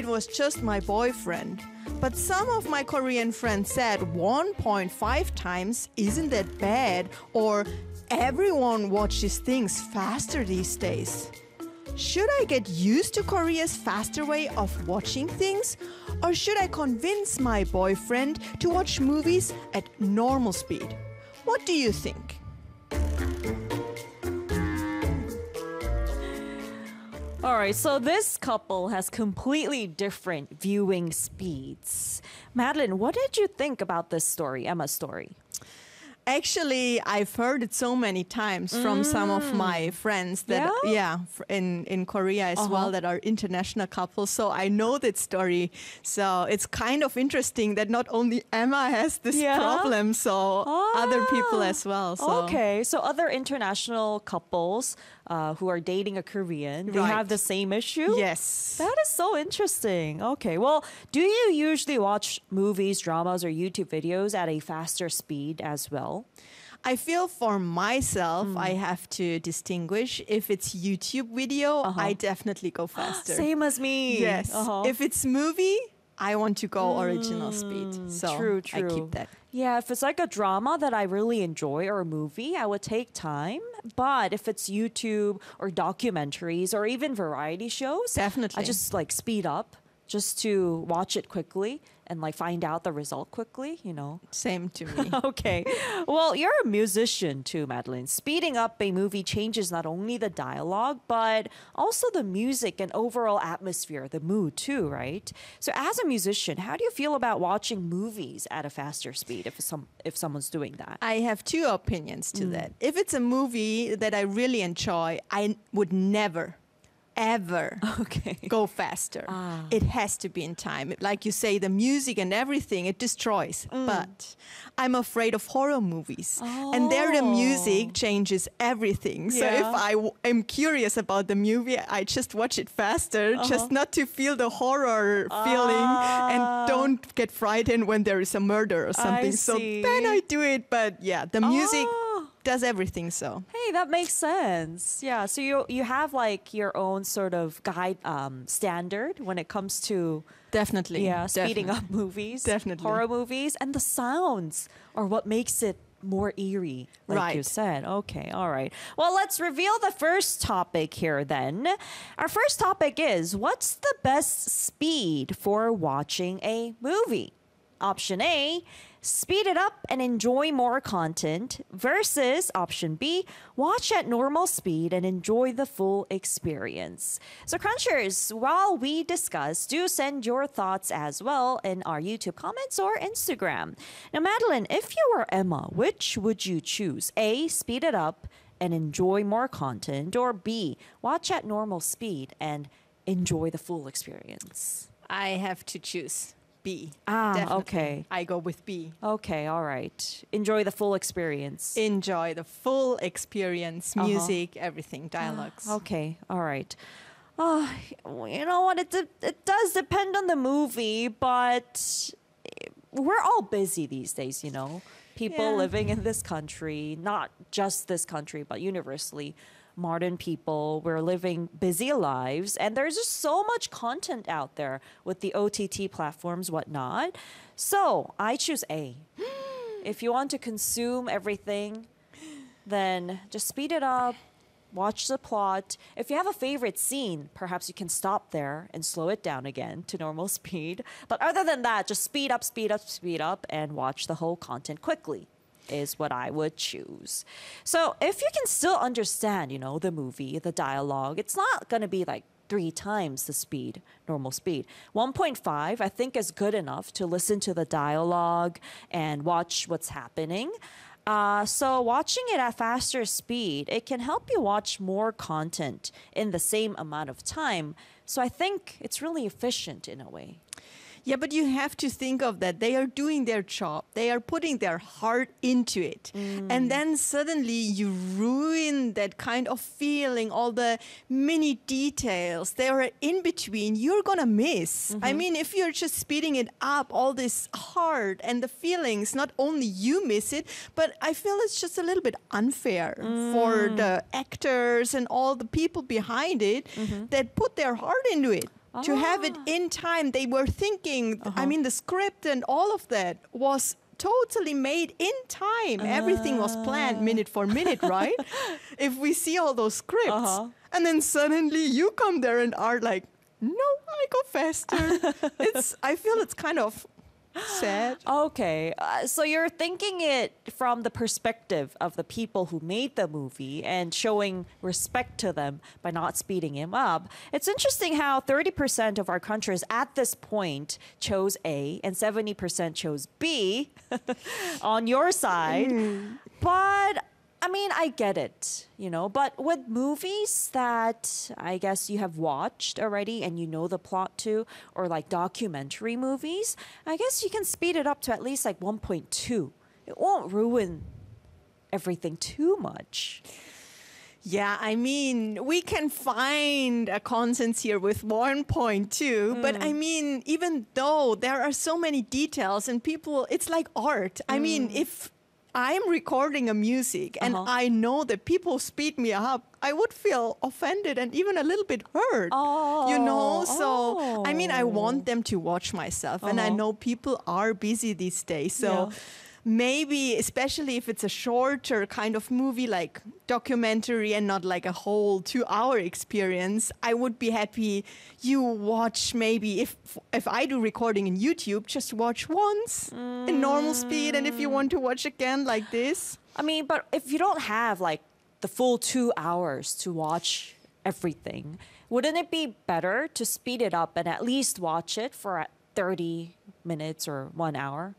it was just my boyfriend. But some of my Korean friends said 1.5 times isn't that bad, or everyone watches things faster these days. Should I get used to Korea's faster way of watching things? Or should I convince my boyfriend to watch movies at normal speed? What do you think? All right, so this couple has completely different viewing speeds. Madeline, what did you think about this story, Emma's story? Actually, I've heard it so many times from some of my friends that, in Korea as well, that are international couples. So I know that story. So it's kind of interesting that not only Emma has this problem, so other people as well. So. Okay, so other international couples who are dating a Korean, they have the same issue? Yes. That is so interesting. Okay, well, do you usually watch movies, dramas, or YouTube videos at a faster speed as well? I feel for myself, I have to distinguish. If it's YouTube video, I definitely go faster. Same as me. Yes. If it's movie, I want to go original speed. So true. I keep that. Yeah, if it's like a drama that I really enjoy or a movie, I would take time. But if it's YouTube or documentaries or even variety shows, definitely, I just like speed up just to watch it quickly and like find out the result quickly, you know. Same to me. Okay. Well, you're a musician too, Madeline. Speeding up a movie changes not only the dialogue, but also the music and overall atmosphere, the mood too, right? So as a musician, how do you feel about watching movies at a faster speed if someone's doing that? I have two opinions to that. If it's a movie that I really enjoy, I would never ever go faster. It has to be in time. Like you say, the music and everything, it destroys. But I'm afraid of horror movies. And there the music changes everything. So if I am curious about the movie, I just watch it faster, just not to feel the horror feeling and don't get frightened when there is a murder or something. So then I do it. But yeah, the music does everything. So hey, that makes sense. Yeah, so you have like your own sort of guide standard when it comes to speeding up movies, horror movies, and the sounds are what makes it more eerie, like you said. Okay, all right. Well, let's reveal the first topic here then. Our first topic is, what's the best speed for watching a movie? Option A, speed it up and enjoy more content, versus option B, watch at normal speed and enjoy the full experience. So Crunchers, while we discuss, do send your thoughts as well in our YouTube comments or Instagram. Now, Madeline, if you were Emma, which would you choose? A, speed it up and enjoy more content, or B, watch at normal speed and enjoy the full experience? I have to choose B. Definitely. Okay. I go with B. Okay, all right. Enjoy the full experience. Enjoy the full experience, music, everything, dialogues. Okay, all right. You know what? It does depend on the movie, but we're all busy these days, you know. People living in this country, not just this country, but universally. Modern people, we're living busy lives, and there's just so much content out there with the OTT platforms, whatnot. So I choose A. If you want to consume everything, then just speed it up, watch the plot. If you have a favorite scene, perhaps you can stop there and slow it down again to normal speed. But other than that, just speed up, and watch the whole content quickly is what I would choose. So if you can still understand, you know, the movie, the dialogue, it's not going to be like 3 times the speed, normal speed. 1.5, I think, is good enough to listen to the dialogue and watch what's happening. So watching it at faster speed, it can help you watch more content in the same amount of time. So I think it's really efficient in a way. Yeah, but you have to think of that. They are doing their job. They are putting their heart into it. And then suddenly you ruin that kind of feeling, all the mini details. They are in between. You're going to miss. I mean, if you're just speeding it up, all this heart and the feelings, not only you miss it, but I feel it's just a little bit unfair for the actors and all the people behind it that put their heart into it. to have it in time. They were thinking, I mean, the script and all of that was totally made in time. Everything was planned minute for minute, right? If we see all those scripts, and then suddenly you come there and are like, no, I go faster. I feel it's kind of sad. Okay, so you're thinking it from the perspective of the people who made the movie and showing respect to them by not speeding him up. It's interesting how 30% of our countries at this point chose A and 70% chose B on your side. But I mean, I get it, but with movies that I guess you have watched already and you know the plot to, or like documentary movies, I guess you can speed it up to at least like 1.2. It won't ruin everything too much. Yeah, I mean, we can find a consensus here with 1.2, but I mean, even though there are so many details and people, it's like art. I mean, if I'm recording a music and I know that people speed me up, I would feel offended and even a little bit hurt, So, I mean, I want them to watch myself and I know people are busy these days. So maybe, especially if it's a shorter kind of movie, like documentary and not like a whole 2-hour experience, I would be happy you watch maybe, if I do recording in YouTube, just watch once in normal speed. And if you want to watch again like this. I mean, but if you don't have like the full 2 hours to watch everything, wouldn't it be better to speed it up and at least watch it for 30 minutes or 1 hour?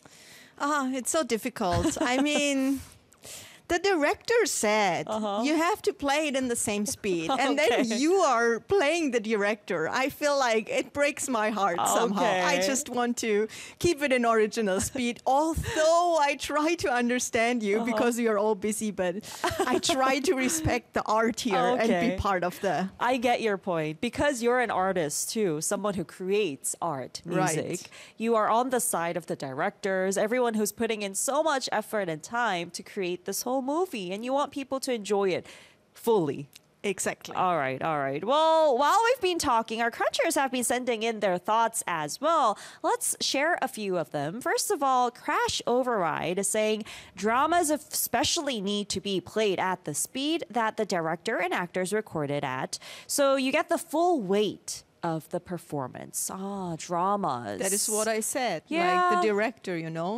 It's so difficult. I mean, the director said you have to play it in the same speed. And then you are playing the director. I feel like it breaks my heart somehow. I just want to keep it in original speed. Although I try to understand you because you're all busy, but I try to respect the art here and be part of the... I get your point. Because you're an artist too, someone who creates art, music. Right. You are on the side of the directors, everyone who's putting in so much effort and time to create this whole movie, and you want people to enjoy it fully. Exactly. All right. Well, while we've been talking, our crunchers have been sending in their thoughts as well. Let's share a few of them. First of all, Crash Override is saying dramas especially need to be played at the speed that the director and actors recorded at, so you get the full weight of the performance. Dramas. That is what I said. Yeah. Like the director,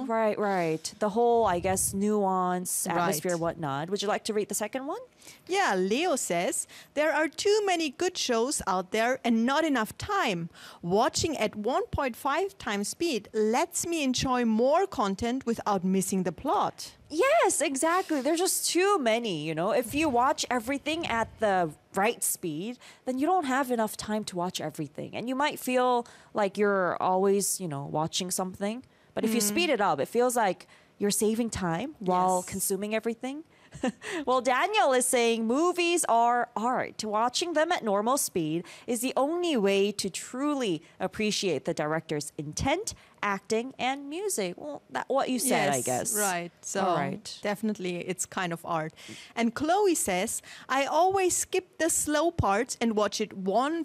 Right. The whole, I guess, nuance, atmosphere, whatnot. Would you like to read the second one? Yeah, Leo says, there are too many good shows out there and not enough time. Watching at 1.5 times speed lets me enjoy more content without missing the plot. Yes, exactly. There's just too many, If you watch everything at the right speed, then you don't have enough time to watch everything. And you might feel like you're always, watching something. But if you speed it up, it feels like you're saving time while consuming everything. Well, Daniel is saying movies are art. Watching them at normal speed is the only way to truly appreciate the director's intent, acting, and music. Well, that's what you said, I guess. Right. So definitely it's kind of art. And Chloe says, I always skip the slow parts and watch it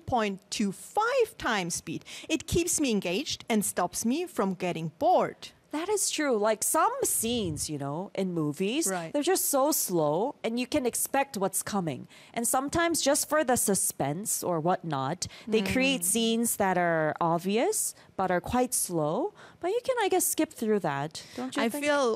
1.25 times speed. It keeps me engaged and stops me from getting bored. That is true. Like some scenes, in movies, they're just so slow and you can expect what's coming. And sometimes just for the suspense or whatnot, they create scenes that are obvious but are quite slow. But you can, I guess, skip through that, don't you think? I feel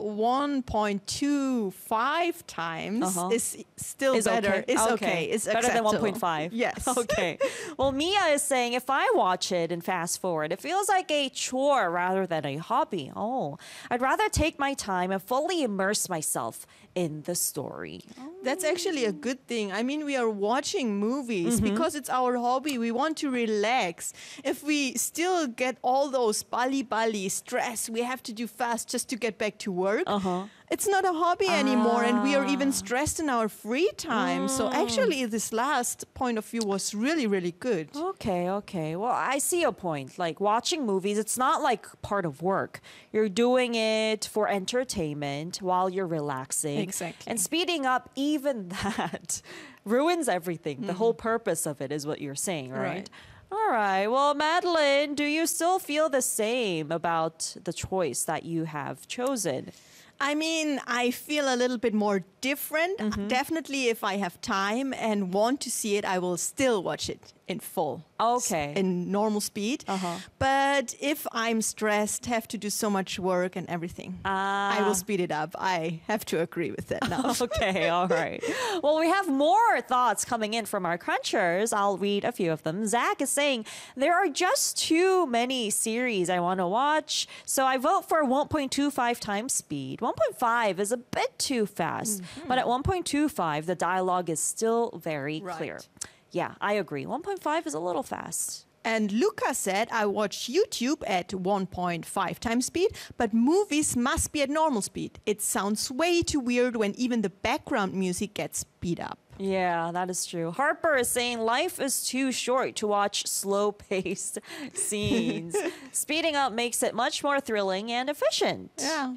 1.25 times is still better. Okay. It's okay. It's better than acceptable. 1.5. Yes. Okay. Well, Mia is saying if I watch it and fast forward, it feels like a chore rather than a hobby. I'd rather take my time and fully immerse myself in the story. That's actually a good thing. I mean, we are watching movies because it's our hobby. We want to relax. If we still get all those bali stress, we have to do fast just to get back to work. It's not a hobby anymore, and we are even stressed in our free time. So actually, this last point of view was really, really good. Okay. Well, I see your point. Like watching movies, it's not like part of work. You're doing it for entertainment while you're relaxing. Exactly. And speeding up, even that ruins everything. The whole purpose of it is what you're saying, right? All right. Well, Madeline, do you still feel the same about the choice that you have chosen? I mean, I feel a little bit more different. Definitely, if I have time and want to see it, I will still watch it in full. Okay. In normal speed. But if I'm stressed, have to do so much work and everything, I will speed it up. I have to agree with that now. Okay, all right. Well, we have more thoughts coming in from our crunchers. I'll read a few of them. Zach is saying, there are just too many series I want to watch, so I vote for 1.25 times speed. 1.5 is a bit too fast, but at 1.25, the dialogue is still very clear. Yeah, I agree. 1.5 is a little fast. And Luca said, I watch YouTube at 1.5 times speed, but movies must be at normal speed. It sounds way too weird when even the background music gets speed up. Yeah, that is true. Harper is saying life is too short to watch slow-paced scenes. Speeding up makes it much more thrilling and efficient. Yeah.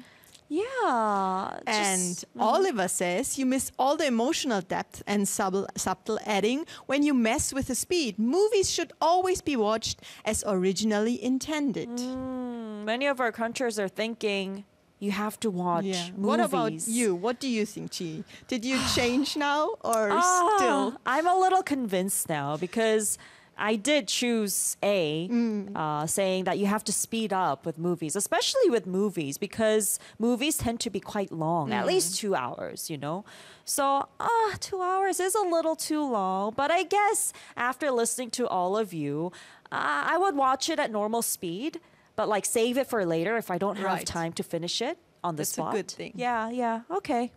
Yeah. And Oliver says you miss all the emotional depth and subtle adding when you mess with the speed. Movies should always be watched as originally intended. Many of our crunchers are thinking you have to watch movies. What about you? What do you think, Chi? Did you change now or still? I'm a little convinced now because I did choose A, saying that you have to speed up with movies, especially with movies, because movies tend to be quite long, at least 2 hours, you know? So, 2 hours is a little too long, but I guess after listening to all of you, I would watch it at normal speed, but like save it for later if I don't have time to finish it on the spot. That's a good thing. Yeah, okay.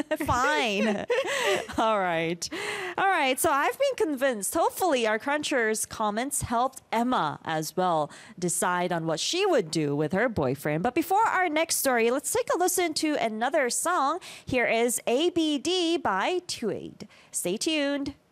Fine. All right. So I've been convinced. Hopefully, our crunchers' comments helped Emma as well decide on what she would do with her boyfriend. But before our next story, let's take a listen to another song. Here is ABD by Tuade. Stay tuned.